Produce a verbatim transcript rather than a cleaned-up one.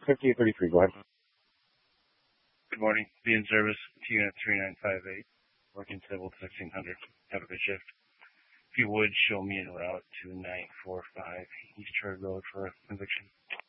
fifty-eight thirty-three. Go ahead. Good morning. Be in service. T unit three nine five eight. Working table sixteen hundred. Have a good shift. If you would, show me en route to nine four five East Church Road for conviction.